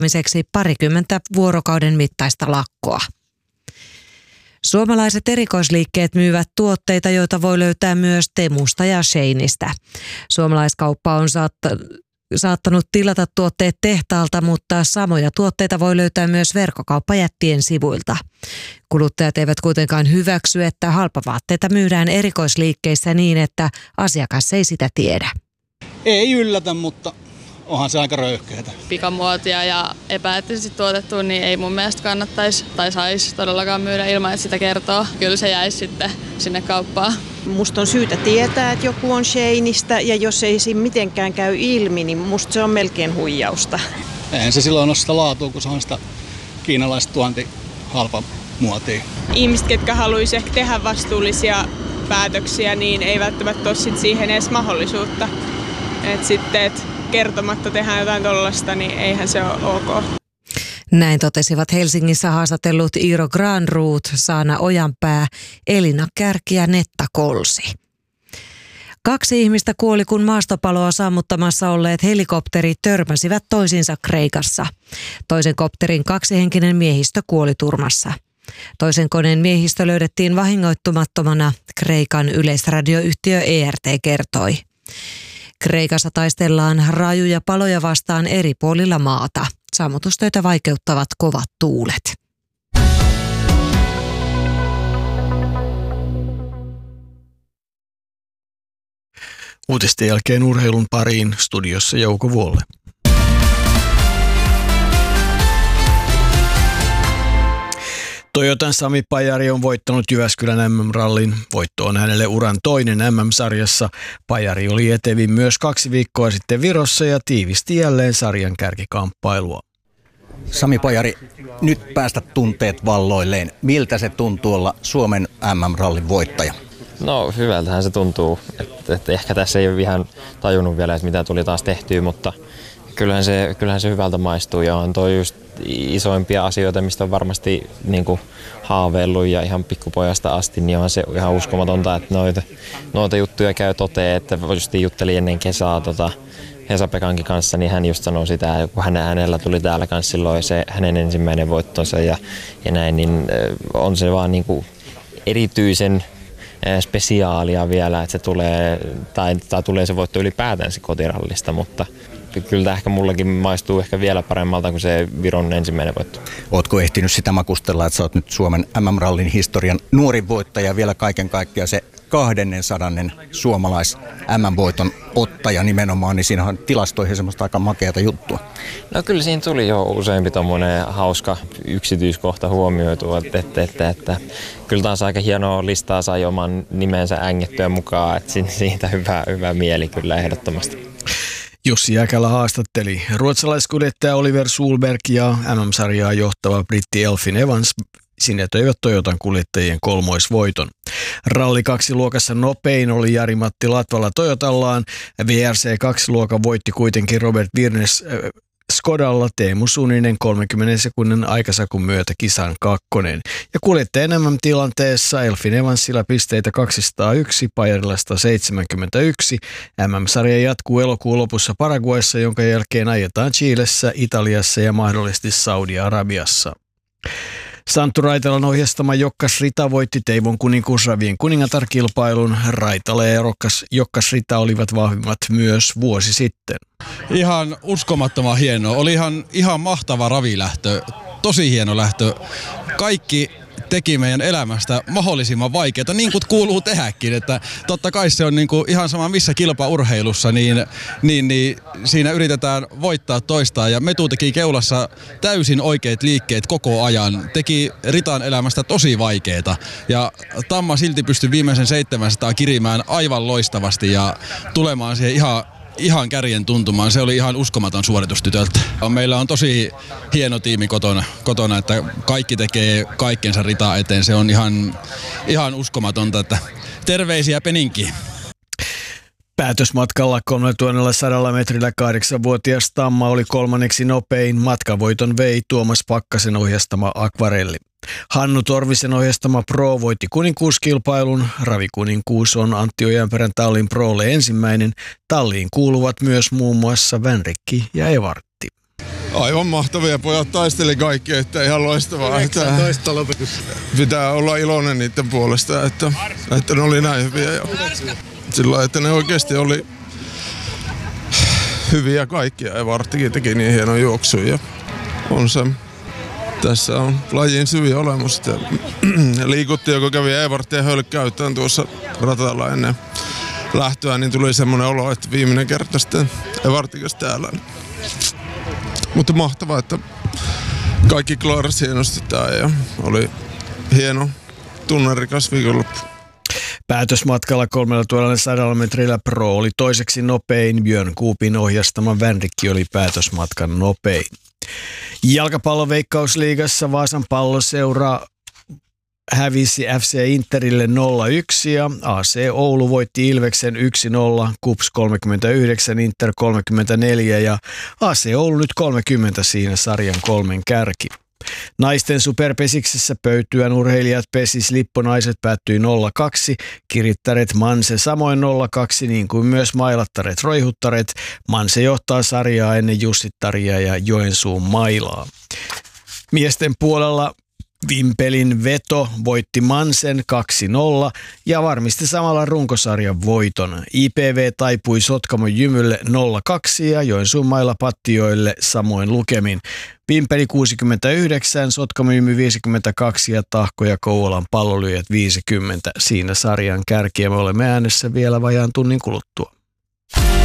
parikymmentä vuorokauden mittaista lakkoa. Suomalaiset erikoisliikkeet myyvät tuotteita, joita voi löytää myös Temusta ja Sheinistä. Suomalaiskauppa on saattanut tilata tuotteet tehtaalta, mutta samoja tuotteita voi löytää myös verkkokauppajättien sivuilta. Kuluttajat eivät kuitenkaan hyväksy, että halpavaatteita myydään erikoisliikkeissä niin, että asiakas ei sitä tiedä. Ei yllätä, mutta onhan se aika röyhkeätä. Pikamuotia ja epäeettisesti tuotettua, niin ei mun mielestä kannattaisi tai saisi todellakaan myydä ilman, että sitä kertoo. Kyllä se jäisi sitten sinne kauppaan. Musta on syytä tietää, että joku on Sheinistä, ja jos ei siinä mitenkään käy ilmi, niin musta se on melkein huijausta. Eihän se silloin ole sitä laatua, kun se on sitä kiinalaista halpa muotia. Ihmiset, ketkä haluaisi ehkä tehdä vastuullisia päätöksiä, niin ei välttämättä ole siihen edes mahdollisuutta. Sitten kertomatta tehdään jotain tollasta, niin eihän se ole ok. Näin totesivat Helsingissä haastatellut Iiro Granroth, Saana Ojanpää, Elina Kärki ja Netta Kolsi. 2 ihmistä kuoli, kun maastopaloa sammuttamassa olleet helikopterit törmäsivät toisiinsa Kreikassa. Toisen kopterin 2-henkinen miehistö kuoli turmassa. Toisen koneen miehistö löydettiin vahingoittumattomana, Kreikan yleisradioyhtiö ERT kertoi. Kreikassa taistellaan rajuja paloja vastaan eri puolilla maata. Sammutustöitä vaikeuttavat kovat tuulet. Uutisten jälkeen urheilun pariin, studiossa Jouko Vuolle. Toyotan Sami Pajari on voittanut Jyväskylän MM-rallin. Voitto on hänelle uran toinen MM-sarjassa. Pajari oli etevin myös 2 viikkoa sitten Virossa ja tiivisti jälleen sarjan kärkikamppailua. Sami Pajari, nyt päästä tunteet valloilleen. Miltä se tuntuu olla Suomen MM-rallin voittaja? No hyvältähän se tuntuu. Että ehkä tässä ei ole ihan tajunnut vielä, että mitä tuli taas tehtyä, mutta kyllähän se hyvältä maistuu ja on toi just isoimpia asioita, mistä on varmasti niin kuin haaveillut ja ihan pikkupojasta asti, niin on se ihan uskomatonta, että noita juttuja käy toteen, että just juttelin ennen kesää Hesa-Pekankin kanssa, niin hän just sanoi sitä, kun hänellä tuli täällä kanssa silloin se hänen ensimmäinen voittonsa ja näin, niin on se vaan niin kuin erityisen spesiaalia vielä, että se tulee, tai tulee se voitto ylipäätään kotirallista, mutta kyllä tämä ehkä mullakin maistuu ehkä vielä paremmalta kuin se Viron ensimmäinen voitto. Ootko ehtinyt sitä makustella, että sä oot nyt Suomen MM-rallin historian nuorin voittaja, vielä kaiken kaikkiaan se 200. suomalais MM-voiton ottaja nimenomaan, niin siinä on tilastoihin semmoista aika makeata juttua. No kyllä siinä tuli jo useampi tommoinen hauska yksityiskohta huomioitua, että kyllä taas aika hienoa listaa sai oman nimensä ängettyä mukaan, että siitä hyvä mieli kyllä ehdottomasti. Jussi Jäkälä haastatteli ruotsalaiskuljettaja Oliver Solberg ja MM-sarjaa johtava britti Elfyn Evans sinetöivät Toyotan kuljettajien kolmoisvoiton. Ralli 2-luokassa nopein oli Jari-Matti Latvala Toyotallaan. VRC2-luokan voitti kuitenkin Robert Virnes Skodalla Teemu Suninen 30 sekunnin aikasakun myötä kisan 2. Ja kuljettajan MM-tilanteessa Elfyn Evansilla pisteitä 201, Pajarilla 171. MM-sarja jatkuu elokuun lopussa Paraguayssa, jonka jälkeen ajetaan Chilessä, Italiassa ja mahdollisesti Saudi-Arabiassa. Santtu Raitalan ohjastama Jokkas Rita voitti Teivon kuninkuusravien kuningatar-kilpailun. Raitala ja Jokkas Rita olivat vahvimmat myös vuosi sitten. Ihan uskomattoman hienoa. Oli ihan mahtava ravilähtö. Tosi hieno lähtö. Kaikki teki meidän elämästä mahdollisimman vaikeaa, niin kuin kuuluu tehdäkin. Että totta kai se on niin kuin ihan sama missä kilpaurheilussa, niin siinä yritetään voittaa toistaan. Ja Metu teki keulassa täysin oikeat liikkeet koko ajan. Teki Ritan elämästä tosi vaikeaa. Ja Tamma silti pystyi viimeisen 700 kirimään aivan loistavasti ja tulemaan siihen ihan kärjen tuntumaan. Se oli ihan uskomaton suoritus tytöltä. Meillä on tosi hieno tiimi kotona, että kaikki tekee kaikkensa Ritaa eteen. Se on ihan uskomatonta, että terveisiä Peninkiin. Päätösmatkalla 3100 metrillä 8-vuotias Tamma oli kolmanneksi nopein. Matkavoiton vei Tuomas Pakkasen ohjastama Akvarelli. Hannu Torvisen ohjastama Pro voitti kuninkuuskilpailun. Ravikuninkuus on Antti Ojanperän tallin Prolle ensimmäinen. Talliin kuuluvat myös muun muassa Vänrikki ja Evartti. Aivan mahtavia, pojat taisteli kaikki, että ihan loistavaa. 19 lopetus. Pitää olla iloinen niiden puolesta, että ne oli näin hyviä. Ja sillä lailla, että ne oikeasti oli hyviä kaikkia ja Varttikin teki niin hienon juoksun. Ja on se, tässä on lajin syviä olemus. Liikuttiin, kun kävi Evart ja Hölk käyttöön tuossa ratalla ennen lähtöä, niin tuli semmoinen olo, että viimeinen kerta sitten Evartikas täällä. Mutta mahtavaa, että kaikki klaarasi hienosti tää ja oli hieno tunnerikas viikonloppu. Päätösmatkalla 3100 metrillä Pro oli toiseksi nopein, Björn Kuupin ohjastama Vänrikki oli päätösmatkan nopein. Jalkapallon Veikkausliigassa Vaasan Palloseura hävisi FC Interille 0-1 ja AC Oulu voitti Ilveksen 1-0, KuPS 39, Inter 34 ja AC Oulu nyt 30 siinä sarjan 3 kärki. Naisten superpesiksessä Pöytyän urheilijat pesis Lipponaiset päättyi 0-2, Kirittäret Manse samoin 0-2 niin kuin myös Mailattaret Roihuttaret. Manse johtaa sarjaa ennen Jussittaria ja Joensuun Mailaa. Miesten puolella Vimpelin Veto voitti Mansen 2-0 ja varmisti samalla runkosarjan voiton. IPV taipui Sotkamon Jymylle 0-2 ja Joensuun Maila Pattioille samoin lukemin. Vimpeli 69, Sotkamon Jymy 52 ja Tahko ja Kouvolan Pallolyöjät 50. Siinä sarjan kärkiä me olemme äänessä vielä vajaan tunnin kuluttua.